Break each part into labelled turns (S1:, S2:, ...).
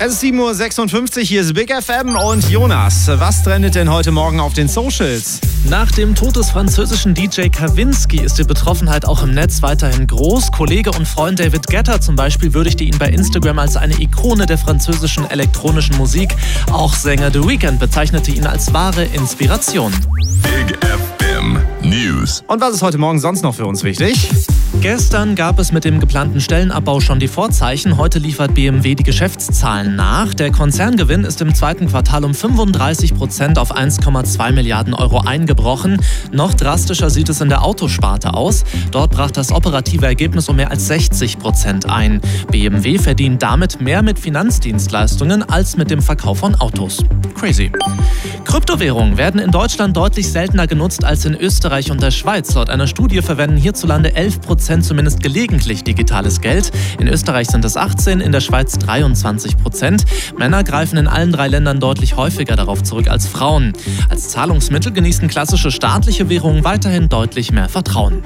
S1: Es ist 7.56 Uhr, hier ist Big FM und Jonas. Was trendet denn heute Morgen auf den Socials?
S2: Nach dem Tod des französischen DJ Kavinsky ist die Betroffenheit auch im Netz weiterhin groß. Kollege und Freund David Guetta zum Beispiel würdigte ihn bei Instagram als eine Ikone der französischen elektronischen Musik. Auch Sänger The Weeknd bezeichnete ihn als wahre Inspiration.
S3: Big FM News.
S1: Und was ist heute Morgen sonst noch für uns wichtig?
S2: Gestern gab es mit dem geplanten Stellenabbau schon die Vorzeichen. Heute liefert BMW die Geschäftszahlen nach. Der Konzerngewinn ist im zweiten Quartal um 35% auf 1,2 Milliarden Euro eingebrochen. Noch drastischer sieht es in der Autosparte aus. Dort brach das operative Ergebnis um mehr als 60% ein. BMW verdient damit mehr mit Finanzdienstleistungen als mit dem Verkauf von Autos. Crazy. Kryptowährungen werden in Deutschland deutlich seltener genutzt als in Österreich und der Schweiz. Laut einer Studie verwenden hierzulande 11% zumindest gelegentlich digitales Geld. In Österreich sind es 18%, in der Schweiz 23%. Männer greifen in allen 3 Ländern deutlich häufiger darauf zurück als Frauen. Als Zahlungsmittel genießen klassische staatliche Währungen weiterhin deutlich mehr Vertrauen.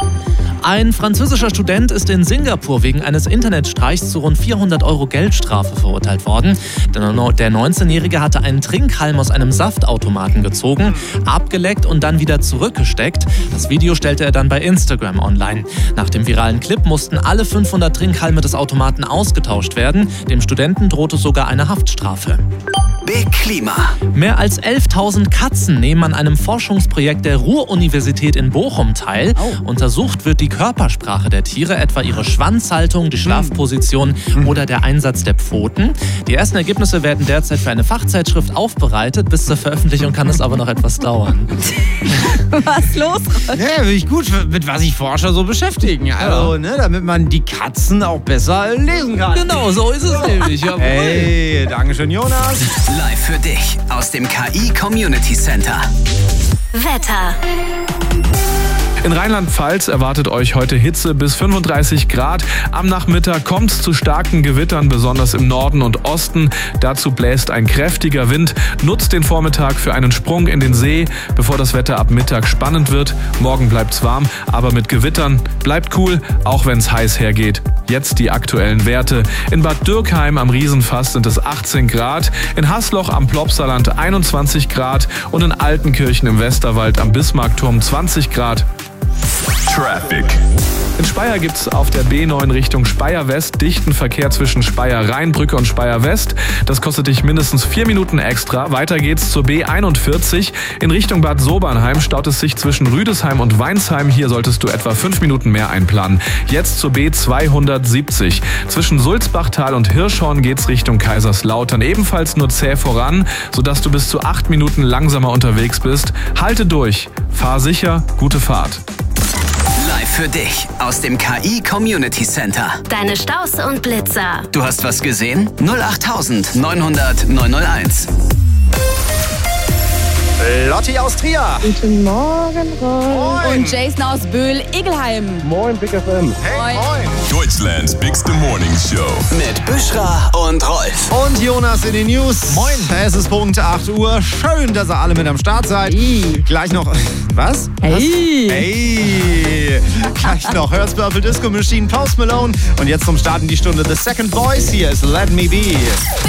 S2: Ein französischer Student ist in Singapur wegen eines Internetstreichs zu rund 400 Euro Geldstrafe verurteilt worden. Der 19-Jährige hatte einen Trinkhalm aus einem Saftautomaten gezogen, abgeleckt und dann wieder zurückgesteckt. Das Video stellte er dann bei Instagram online. Nach dem viralen Clip mussten alle 500 Trinkhalme des Automaten ausgetauscht werden. Dem Studenten drohte sogar eine Haftstrafe.
S4: Big Klima.
S2: Mehr als 11.000 Katzen nehmen an einem Forschungsprojekt der Ruhr-Universität in Bochum teil. Untersucht wird die Körpersprache der Tiere, etwa ihre Schwanzhaltung, die Schlafposition oder der Einsatz der Pfoten. Die ersten Ergebnisse werden derzeit für eine Fachzeitschrift aufbereitet. Bis zur Veröffentlichung kann es aber noch etwas dauern.
S5: Was los?
S1: Ja, finde ich gut, mit was sich Forscher so beschäftigen. Also, damit man die Katzen auch besser lesen kann.
S2: Genau, so ist es nämlich. Jawohl.
S1: Hey, Dankeschön, Jonas.
S4: Live für dich aus dem KI Community Center.
S6: Wetter.
S7: In Rheinland-Pfalz erwartet euch heute Hitze bis 35 Grad. Am Nachmittag kommt es zu starken Gewittern, besonders im Norden und Osten. Dazu bläst ein kräftiger Wind. Nutzt den Vormittag für einen Sprung in den See, bevor das Wetter ab Mittag spannend wird. Morgen bleibt's warm, aber mit Gewittern. Bleibt cool, auch wenn's heiß hergeht. Jetzt die aktuellen Werte. In Bad Dürkheim am Riesenfass sind es 18 Grad, in Haßloch am Plopsaland 21 Grad und in Altenkirchen im Westerwald am Bismarckturm 20 Grad.
S3: Traffic.
S7: In Speyer gibt's auf der B9 Richtung Speyer West dichten Verkehr zwischen Speyer Rheinbrücke und Speyer West. Das kostet dich mindestens 4 Minuten extra. Weiter geht's zur B41. In Richtung Bad Sobernheim staut es sich zwischen Rüdesheim und Weinsheim. Hier solltest du etwa 5 Minuten mehr einplanen. Jetzt zur B270. Zwischen Sulzbachtal und Hirschhorn geht's Richtung Kaiserslautern. Ebenfalls nur zäh voran, sodass du bis zu 8 Minuten langsamer unterwegs bist. Halte durch. Fahr sicher. Gute Fahrt.
S4: Live für dich aus dem KI Community Center.
S6: Deine Staus und Blitzer.
S4: Du hast was gesehen? 08000 900 901.
S1: Lotti aus Trier.
S5: Guten Morgen, Rolf.
S1: Moin.
S5: Und Jason aus Böhl-Igelheim.
S8: Moin, Big FM.
S1: Hey, moin.
S3: Deutschlands Bigste Morning Show.
S4: Mit Büschra und Rolf.
S1: Und Jonas in den News. Moin. Es ist Punkt 8 Uhr. Schön, dass ihr alle mit am Start seid.
S5: Hey.
S1: Gleich noch... Was?
S5: Hey.
S1: Hey. Gleich noch Hurts Purple Disco Machine, Post Malone. Und jetzt zum Starten die Stunde The Second Voice. Hier ist Let Me Be.